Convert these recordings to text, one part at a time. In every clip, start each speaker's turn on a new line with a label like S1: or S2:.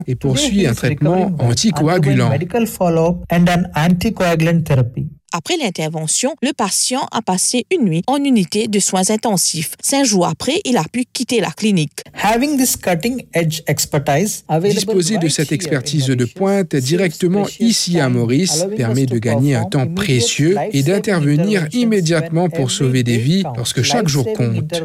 S1: et poursuit un traitement anticoagulant.
S2: Medical follow-up and an anticoagulant therapy.
S3: Après l'intervention, le patient a passé une nuit en unité de soins intensifs. 5 jours après, il a pu quitter la clinique.
S2: Having this cutting-edge expertise
S1: Disposer de cette expertise de pointe directement ici à Maurice permet de gagner un temps précieux et d'intervenir immédiatement pour sauver des vies lorsque chaque jour compte.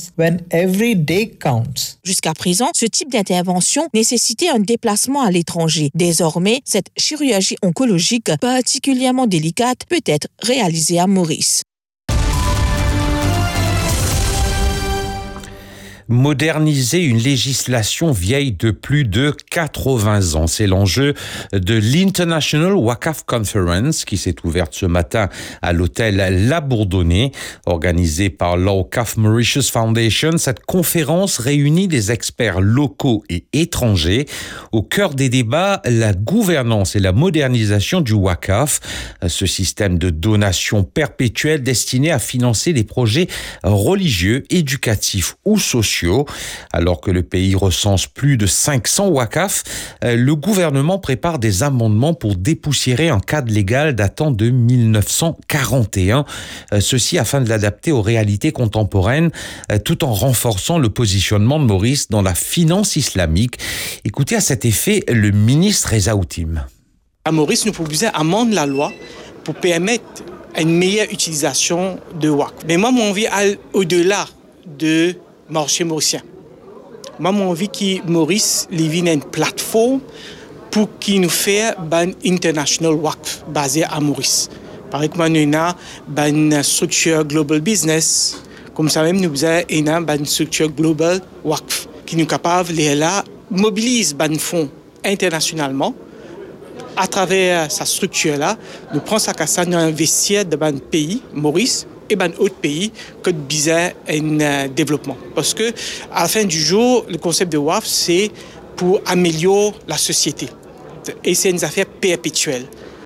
S3: Jusqu'à présent, ce type d'intervention nécessitait un déplacement à l'étranger. Désormais, cette chirurgie oncologique particulièrement délicate peut être réalisée à Maurice.
S4: Moderniser une législation vieille de plus de 80 ans. C'est l'enjeu de l'International Waqf Conference qui s'est ouverte ce matin à l'hôtel La Bourdonnais, organisée par l'Awqaf Mauritius Foundation. Cette conférence réunit des experts locaux et étrangers. Au cœur des débats, la gouvernance et la modernisation du Waqf, ce système de donation perpétuelle destiné à financer des projets religieux, éducatifs ou sociaux. Alors que le pays recense plus de 500 Waqf, le gouvernement prépare des amendements pour dépoussiérer un cadre légal datant de 1941. Ceci afin de l'adapter aux réalités contemporaines, tout en renforçant le positionnement de Maurice dans la finance islamique. Écoutez à cet effet le ministre Reza Outim.
S5: À Maurice, nous proposons d'amender la loi pour permettre une meilleure utilisation de Waqf. Mais moi, mon envie est au-delà de marché mauricien. Moi, mon envie que Maurice livre une plateforme pour qu'il nous fasse une international Waqf basée à Maurice. Par exemple, nous avons une structure global business, comme ça même nous avons une structure global Waqf qui nous est capable de mobiliser des fonds internationalement. À travers sa structure-là, nous prenons ça qu'à ça, nous investir dans un pays, Maurice, et un autre pays que bizarre un développement. Parce que à la fin du jour, le concept de Waqf, c'est pour améliorer la société. Et c'est une affaire perpétuelle.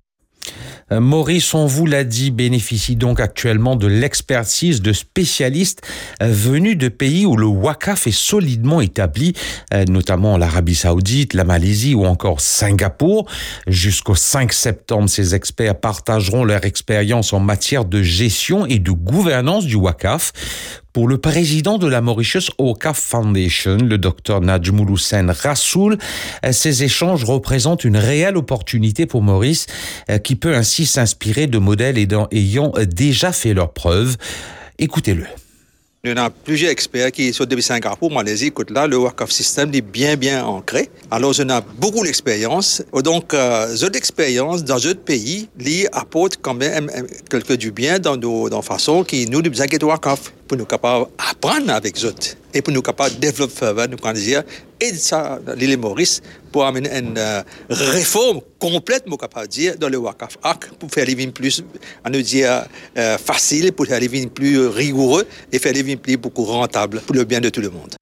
S4: Maurice, on vous l'a dit, bénéficie donc actuellement de l'expertise de spécialistes venus de pays où le Waqf est solidement établi, notamment l'Arabie Saoudite, la Malaisie ou encore Singapour. Jusqu'au 5 septembre, ces experts partageront leur expérience en matière de gestion et de gouvernance du Waqf. Pour le président de la Mauritius Awqaf Foundation, le docteur Najmoul Hussein Rassoul, ces échanges représentent une réelle opportunité pour Maurice qui peut ainsi s'inspirer de modèles ayant déjà fait leurs preuves. Écoutez-le.
S6: Il y a plusieurs experts qui sont depuis Singapour, Malaisie. Écoute, là, le Waqf system est bien ancré. Alors, je n'ai beaucoup d'expérience. Donc, cette expérience dans d'autres pays, apporte quand même quelque du bien dans nos façons qui nous disent que le Waqf pour nous capables d'apprendre avec eux et pour nous capables de développer, nous quand dire, et ça, l'île Maurice, pour amener une réforme complète, nous capable de dire, dans le Waqf Act, pour faire les vignes plus, à nous dire, facile, pour faire les vignes plus rigoureux et faire les vignes plus beaucoup rentables pour le bien de tout le monde.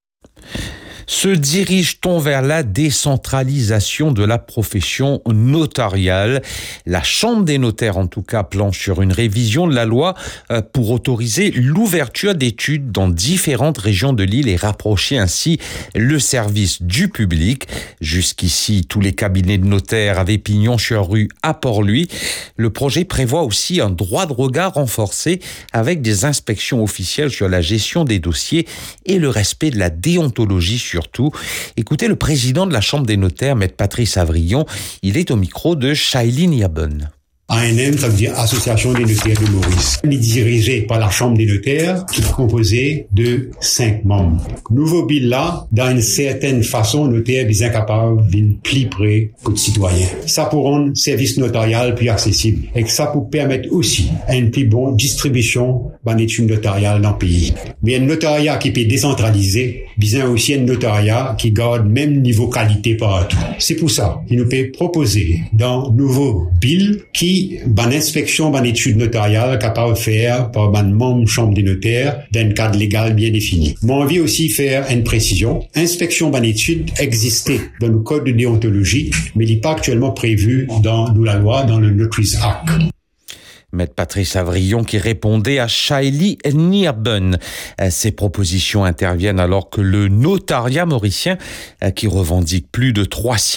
S4: Se dirige-t-on vers la décentralisation de la profession notariale? La Chambre des notaires, en tout cas, planche sur une révision de la loi pour autoriser l'ouverture d'études dans différentes régions de l'île et rapprocher ainsi le service du public. Jusqu'ici, tous les cabinets de notaires avaient pignon sur rue à Port-Louis. Le projet prévoit aussi un droit de regard renforcé avec des inspections officielles sur la gestion des dossiers et le respect de la déontologie surtout. Écoutez le président de la Chambre des notaires, Maître Patrice Avrillon, il est au micro de Shaili Niabon.
S7: ANM, ça veut dire Association des notaires de Maurice. Il est dirigé par la Chambre des notaires qui est composée de 5 membres. Nouveau bill là, dans une certaine façon, notaire bien capable d'une plus près que de citoyens. Ça pour rendre service notarial plus accessible et que ça pour permettre aussi une plus bonne distribution d'études notariales dans le pays. Mais un notariat qui peut décentraliser, bien aussi un notariat qui garde même niveau qualité partout. C'est pour ça qu'il nous peut proposer dans nouveau bill qui ban inspection, ban étude notariale capable de faire par ban membre chambre des notaires dans un cadre légal bien défini. Moi, envie aussi faire une précision. Inspection, ban étude existait dans le code de déontologie, mais il n'est pas actuellement prévu dans la loi, dans le Notaries Act.
S4: Maître Patrice Avrillon qui répondait à Shaili Niabon. Ces propositions interviennent alors que le notariat mauricien, qui revendique plus de 3 siècles